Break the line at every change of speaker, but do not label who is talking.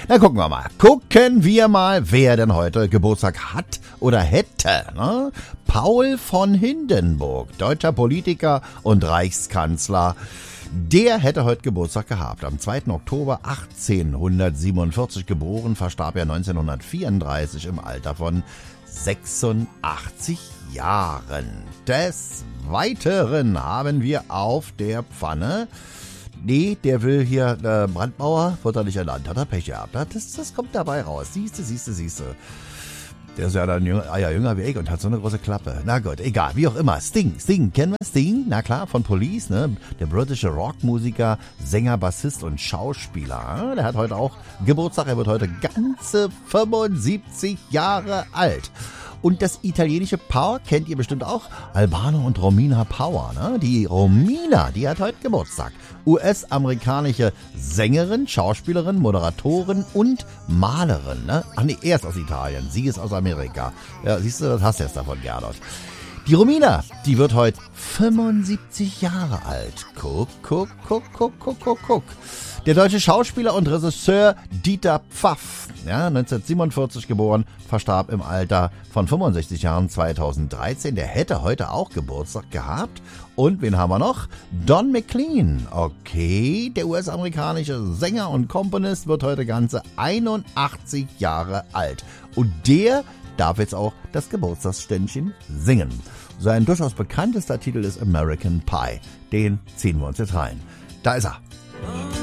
Na, gucken wir mal, wer denn heute Geburtstag hat oder hätte. Ne? Paul von Hindenburg, deutscher Politiker und Reichskanzler. Der hätte heute Geburtstag gehabt. Am 2. Oktober 1847 geboren, verstarb er 1934 im Alter von 86 Jahren. Des Weiteren haben wir auf der Pfanne... Nee, der will hier Brandmauer, wird er nicht ernannt, hat er Pech gehabt. Das kommt dabei raus. Siehste. Der ist ja dann jünger wie ich und hat so eine große Klappe. Na gut, egal, wie auch immer. Sting, kennen wir Sting? Na klar, von Police, ne? Der britische Rockmusiker, Sänger, Bassist und Schauspieler. Der hat heute auch Geburtstag, er wird heute ganze 75 Jahre alt. Und das italienische Paar kennt ihr bestimmt auch. Albano und Romina Power. Ne? Die Romina, die hat heute Geburtstag. US-amerikanische Sängerin, Schauspielerin, Moderatorin und Malerin. Ne? Ach nee, er ist aus Italien, sie ist aus Amerika. Ja, siehst du, das hast du jetzt davon, Gernot. Die Romina, die wird heute 75 Jahre alt. Guck. Der deutsche Schauspieler und Regisseur Dieter Pfaff, ja, 1947 geboren, verstarb im Alter von 65 Jahren 2013. Der hätte heute auch Geburtstag gehabt. Und wen haben wir noch? Don McLean. Okay, der US-amerikanische Sänger und Komponist wird heute ganze 81 Jahre alt. Und der darf jetzt auch das Geburtstagsständchen singen. Sein durchaus bekanntester Titel ist American Pie. Den ziehen wir uns jetzt rein. Da ist er.